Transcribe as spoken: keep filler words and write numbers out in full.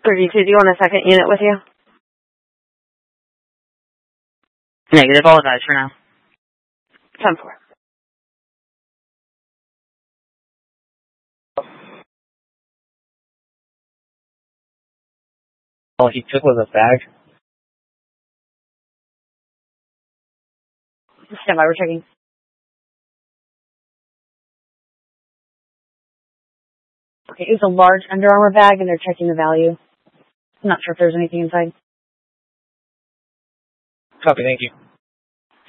thirty-two, do you want a second unit with you? Negative, all guys for now. ten four. All he took was a bag. Stand by, we're checking. Okay, it was a large Under Armour bag, and they're checking the value. I'm not sure if there's anything inside. Copy, thank you.